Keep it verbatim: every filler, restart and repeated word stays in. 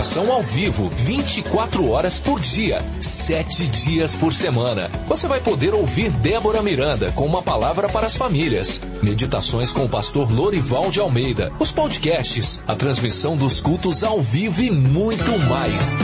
oração ao vivo, vinte e quatro horas por dia, sete dias por semana. Você vai poder ouvir Débora Miranda com uma palavra para as famílias, meditações com o pastor Lorival de Almeida, os podcasts, a transmissão dos cultos ao vivo e muito mais.